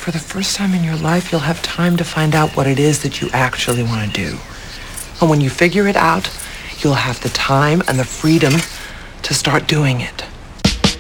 For the first time in your life, you'll have time to find out what it is that you actually want to do. And when you figure it out, you'll have the time and the freedom to start doing it.